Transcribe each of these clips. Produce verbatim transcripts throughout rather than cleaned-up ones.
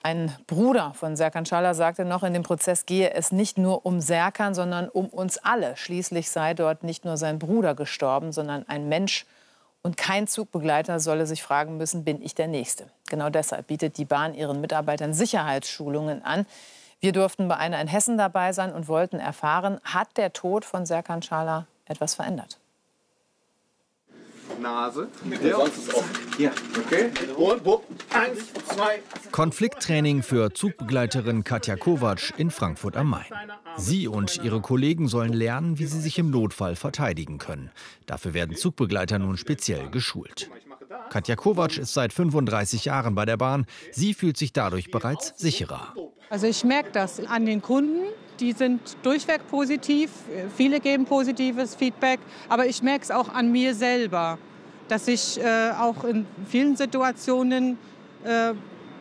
Ein Bruder von Serkan Schaller sagte noch, in dem Prozess gehe es nicht nur um Serkan, sondern um uns alle. Schließlich sei dort nicht nur sein Bruder gestorben, sondern ein Mensch. Und kein Zugbegleiter solle sich fragen müssen, bin ich der Nächste? Genau deshalb bietet die Bahn ihren Mitarbeitern Sicherheitsschulungen an. Wir durften bei einer in Hessen dabei sein und wollten erfahren, hat der Tod von Serkan Schaller etwas verändert? Nase. Ja. Sonst ist offen. Hier. Okay. Und bupp. Eins, zwei. Konflikttraining für Zugbegleiterin Katja Kovac in Frankfurt am Main. Sie und ihre Kollegen sollen lernen, wie sie sich im Notfall verteidigen können. Dafür werden Zugbegleiter nun speziell geschult. Katja Kovac ist seit fünfunddreißig Jahren bei der Bahn. Sie fühlt sich dadurch bereits sicherer. Also ich merke das an den Kunden. Die sind durchweg positiv. Viele geben positives Feedback. Aber ich merke es auch an mir selber, dass ich äh, auch in vielen Situationen äh,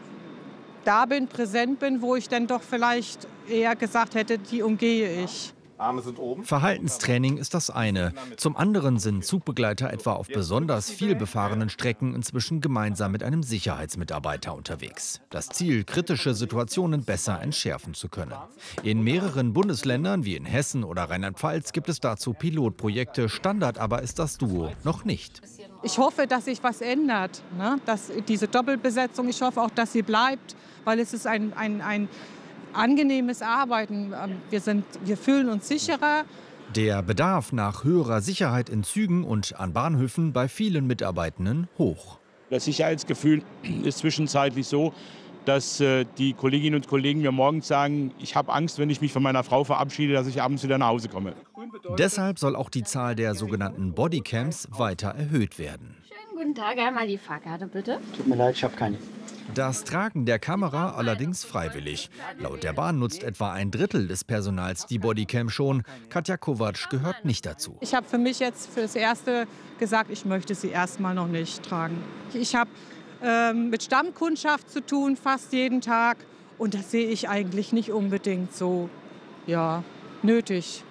da bin, präsent bin, wo ich dann doch vielleicht eher gesagt hätte, die umgehe ich. Arme sind oben. Verhaltenstraining ist das eine. Zum anderen sind Zugbegleiter etwa auf besonders viel befahrenen Strecken inzwischen gemeinsam mit einem Sicherheitsmitarbeiter unterwegs. Das Ziel, kritische Situationen besser entschärfen zu können. In mehreren Bundesländern wie in Hessen oder Rheinland-Pfalz gibt es dazu Pilotprojekte. Standard aber ist das Duo noch nicht. Ich hoffe, dass sich was ändert, ne? Dass diese Doppelbesetzung, ich hoffe auch, dass sie bleibt, weil es ist ein, ein, ein angenehmes Arbeiten. Wir, sind, wir fühlen uns sicherer. Der Bedarf nach höherer Sicherheit in Zügen und an Bahnhöfen bei vielen Mitarbeitenden hoch. Das Sicherheitsgefühl ist zwischenzeitlich so, dass äh, die Kolleginnen und Kollegen mir morgens sagen, ich habe Angst, wenn ich mich von meiner Frau verabschiede, dass ich abends wieder nach Hause komme. Deshalb soll auch die Zahl der sogenannten Bodycams weiter erhöht werden. Schönen guten Tag, einmal die Fahrkarte bitte. Tut mir leid, ich habe keine. Das Tragen der Kamera allerdings freiwillig. Laut der Bahn nutzt etwa ein Drittel des Personals die Bodycam schon. Katja Kovac gehört nicht dazu. Ich habe für mich jetzt fürs Erste gesagt, ich möchte sie erstmal noch nicht tragen. Ich habe ähm, mit Stammkundschaft zu tun, fast jeden Tag. Und das sehe ich eigentlich nicht unbedingt so ja, nötig.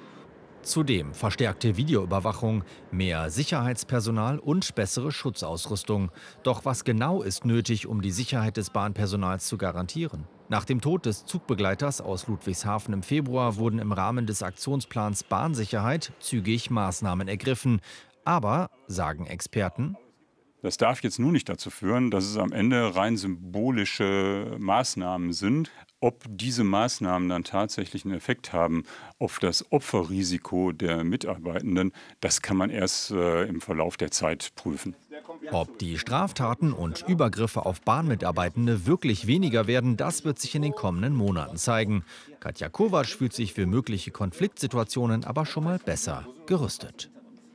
Zudem verstärkte Videoüberwachung, mehr Sicherheitspersonal und bessere Schutzausrüstung. Doch was genau ist nötig, um die Sicherheit des Bahnpersonals zu garantieren? Nach dem Tod des Zugbegleiters aus Ludwigshafen im Februar wurden im Rahmen des Aktionsplans Bahnsicherheit zügig Maßnahmen ergriffen. Aber, sagen Experten, das darf jetzt nur nicht dazu führen, dass es am Ende rein symbolische Maßnahmen sind. Ob diese Maßnahmen dann tatsächlich einen Effekt haben auf das Opferrisiko der Mitarbeitenden, das kann man erst äh, im Verlauf der Zeit prüfen. Ob die Straftaten und Übergriffe auf Bahnmitarbeitende wirklich weniger werden, das wird sich in den kommenden Monaten zeigen. Katja Kovac fühlt sich für mögliche Konfliktsituationen aber schon mal besser gerüstet.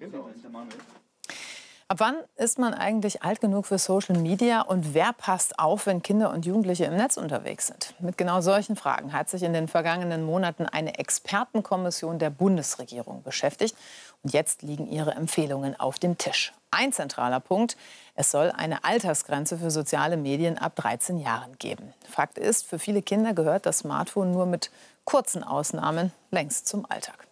Ab wann ist man eigentlich alt genug für Social Media und wer passt auf, wenn Kinder und Jugendliche im Netz unterwegs sind? Mit genau solchen Fragen hat sich in den vergangenen Monaten eine Expertenkommission der Bundesregierung beschäftigt. Und jetzt liegen ihre Empfehlungen auf dem Tisch. Ein zentraler Punkt: Es soll eine Altersgrenze für soziale Medien ab dreizehn Jahren geben. Fakt ist, für viele Kinder gehört das Smartphone nur mit kurzen Ausnahmen längst zum Alltag.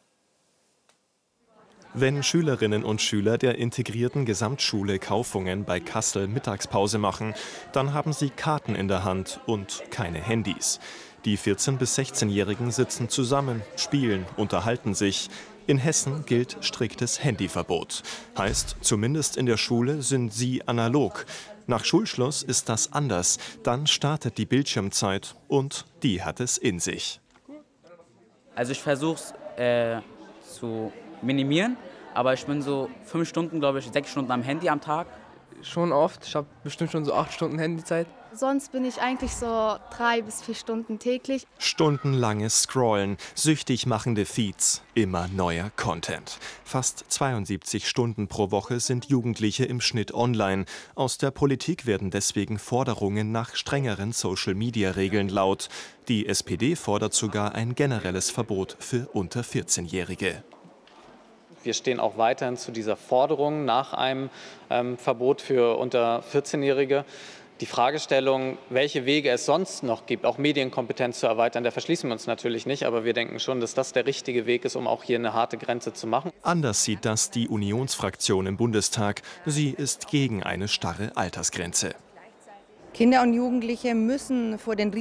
Wenn Schülerinnen und Schüler der integrierten Gesamtschule Kaufungen bei Kassel Mittagspause machen, dann haben sie Karten in der Hand und keine Handys. Die vierzehn- bis sechzehnjährigen sitzen zusammen, spielen, unterhalten sich. In Hessen gilt striktes Handyverbot. Heißt, zumindest in der Schule sind sie analog. Nach Schulschluss ist das anders. Dann startet die Bildschirmzeit und die hat es in sich. Also ich versuche es äh, zu minimieren, aber ich bin so fünf Stunden, glaube ich, sechs Stunden am Handy am Tag. Schon oft, ich habe bestimmt schon so acht Stunden Handyzeit. Sonst bin ich eigentlich so drei bis vier Stunden täglich. Stundenlanges Scrollen, süchtig machende Feeds, immer neuer Content. Fast zweiundsiebzig Stunden pro Woche sind Jugendliche im Schnitt online. Aus der Politik werden deswegen Forderungen nach strengeren Social-Media-Regeln laut. Die S P D fordert sogar ein generelles Verbot für unter vierzehnjährige. Wir stehen auch weiterhin zu dieser Forderung nach einem ähm, Verbot für unter vierzehnjährige. Die Fragestellung, welche Wege es sonst noch gibt, auch Medienkompetenz zu erweitern, da verschließen wir uns natürlich nicht. Aber wir denken schon, dass das der richtige Weg ist, um auch hier eine harte Grenze zu machen. Anders sieht das die Unionsfraktion im Bundestag. Sie ist gegen eine starre Altersgrenze. Kinder und Jugendliche müssen vor den